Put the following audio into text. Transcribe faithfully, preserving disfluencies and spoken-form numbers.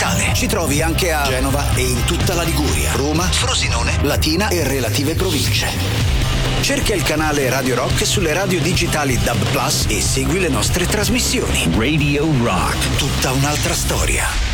digitale. Ci trovi anche a Genova e in tutta la Liguria, Roma, Frosinone, Latina e relative province. Cerca il canale Radio Rock sulle radio digitali D A B Plus e segui le nostre trasmissioni. Radio Rock, tutta un'altra storia.